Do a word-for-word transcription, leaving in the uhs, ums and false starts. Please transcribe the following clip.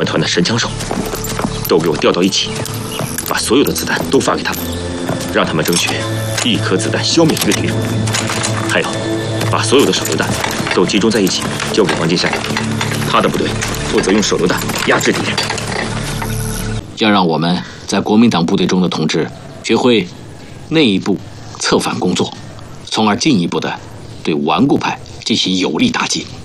们团的神枪手，都给我调到一起，把所有的子弹都发给他们，让他们争取一颗子弹消灭一个敌人。还有，把所有的手榴弹都集中在一起，交给王金山，他的部队负责用手榴弹压制敌人。 要让我们在国民党部队中的同志学会内部策反工作，从而进一步的对顽固派进行有力打击。